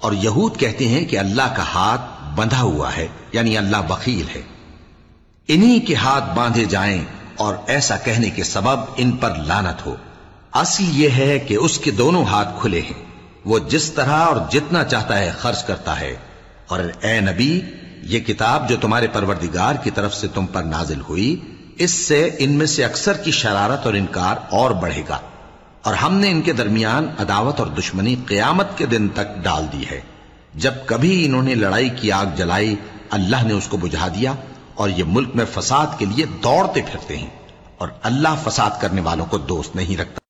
और यहूद कहते हैं कि अल्लाह का हाथ बंधा हुआ है, यानी अल्लाह बखील है। इन्हीं के हाथ बांधे जाएं और ऐसा कहने के सबब इन पर लानत हो। असल यह है कि उसके दोनों हाथ खुले हैं, वो जिस तरह और जितना चाहता है खर्च करता है। और ए नबी, ये किताब जो तुम्हारे परवरदिगार की तरफ से तुम पर नाजिल हुई, इससे इनमें से अक्सर की शरारत और इनकार और बढ़ेगा, और हमने इनके दरमियान अदावत और दुश्मनी क़यामत के दिन तक डाल दी है। जब कभी इन्होंने लड़ाई की आग जलाई, अल्लाह ने उसको बुझा दिया, और ये मुल्क में फसाद के लिए दौड़ते फिरते हैं, और अल्लाह फसाद करने वालों को दोस्त नहीं रखता।